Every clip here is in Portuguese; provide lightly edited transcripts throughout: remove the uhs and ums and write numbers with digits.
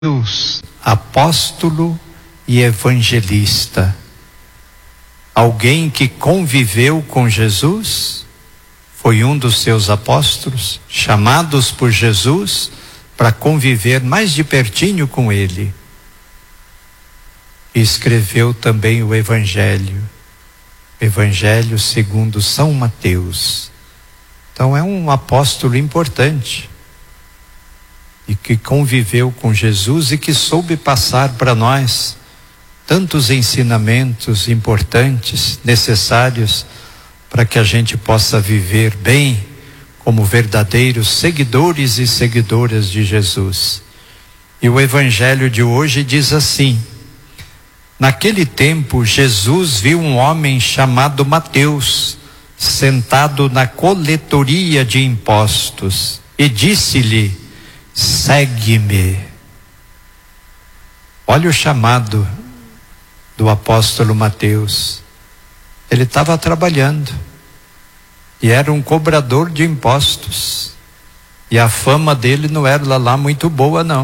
Jesus, apóstolo e evangelista, alguém que conviveu com Jesus, foi um dos seus apóstolos, chamados por Jesus para conviver mais de pertinho com ele. E escreveu também o Evangelho segundo São Mateus. Então é um apóstolo importante, e que conviveu com Jesus e que soube passar para nós tantos ensinamentos importantes, necessários, para que a gente possa viver bem como verdadeiros seguidores e seguidoras de Jesus. E o Evangelho de hoje diz assim: naquele tempo Jesus viu um homem chamado Mateus sentado na coletoria de impostos e disse-lhe: segue-me. Olha o chamado do apóstolo Mateus. Ele estava trabalhando e era um cobrador de impostos, e a fama dele não era lá muito boa não,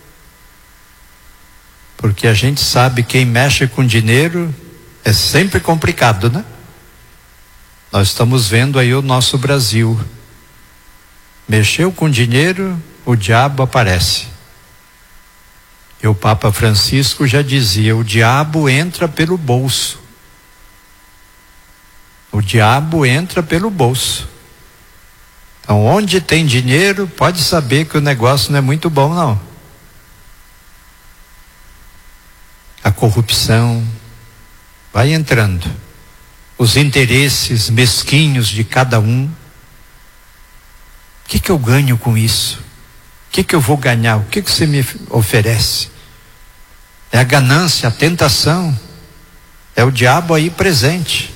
porque a gente sabe, quem mexe com dinheiro é sempre complicado, né? Nós estamos vendo aí o nosso Brasil. Mexeu com dinheiro, o diabo aparece. E o Papa Francisco já dizia: o diabo entra pelo bolso. O diabo entra pelo bolso. Então, onde tem dinheiro, pode saber que o negócio não é muito bom não. A corrupção vai entrando, os interesses mesquinhos de cada um. O que eu ganho com isso? O que eu vou ganhar? O que você me oferece? É a ganância, a tentação, é o diabo aí presente.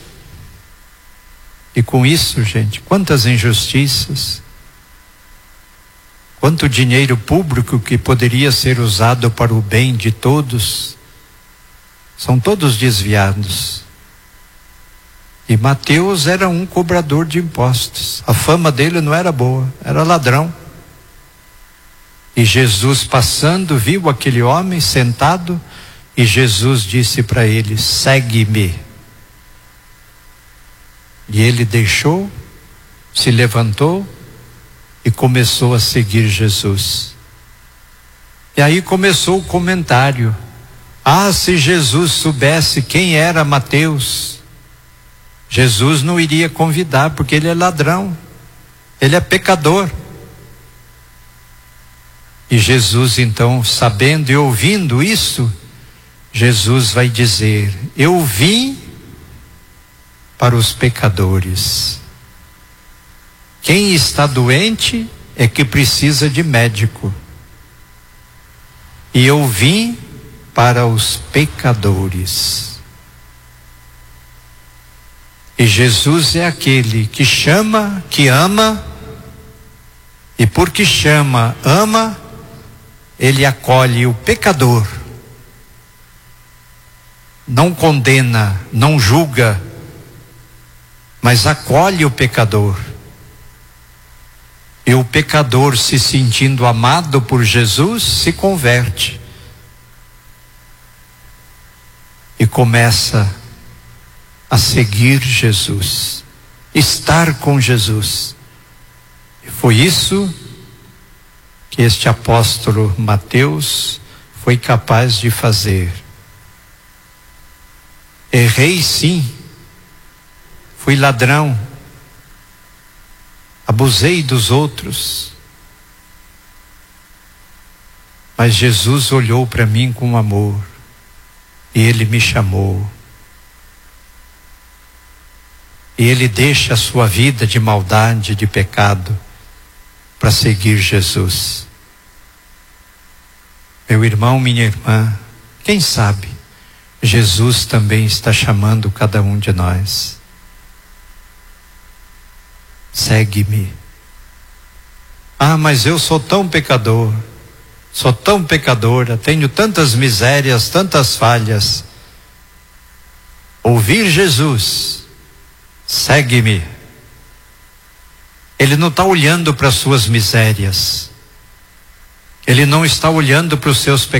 E com isso, gente, quantas injustiças, quanto dinheiro público que poderia ser usado para o bem de todos, são todos desviados. E Mateus era um cobrador de impostos. A fama dele não era boa, era ladrão. E Jesus, passando, viu aquele homem sentado, e Jesus disse para ele: segue-me. E ele deixou, se levantou e começou a seguir Jesus. E aí começou o comentário: ah, se Jesus soubesse quem era Mateus, Jesus não iria convidar, porque ele é ladrão, ele é pecador. E Jesus, então, sabendo e ouvindo isso, Jesus vai dizer: eu vim para os pecadores. Quem está doente é que precisa de médico. E eu vim para os pecadores. E Jesus é aquele que chama, que ama, e porque chama, ama, ele acolhe o pecador. Não condena, não julga, mas acolhe o pecador. E o pecador, se sentindo amado por Jesus, se converte e começa a seguir Jesus, estar com Jesus. E foi isso que este apóstolo Mateus foi capaz de fazer. Errei sim, fui ladrão, abusei dos outros, mas Jesus olhou para mim com amor e ele me chamou. E ele deixa a sua vida de maldade, de pecado, para seguir Jesus. Meu irmão, minha irmã, quem sabe Jesus também está chamando cada um de nós. Segue-me. Ah, mas eu sou tão pecador, sou tão pecadora, tenho tantas misérias, tantas falhas. Ouvir Jesus: segue-me. Ele não está olhando para as suas misérias, Ele não está olhando para os seus